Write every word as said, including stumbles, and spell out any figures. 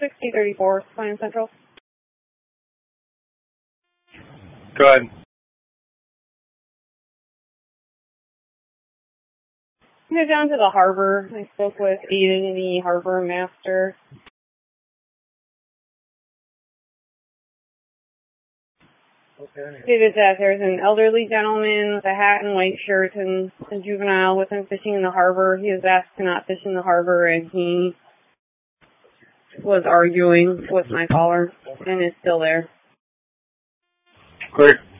sixty thirty-four, Plan Central. Go ahead. I'm going to go down to the harbor. I spoke with Aiden, the harbor master. Stated that there's an elderly gentleman with a hat and white shirt and a juvenile with him fishing in the harbor. He was asked to not fish in the harbor, and he was arguing with my caller, and is still there. Clear.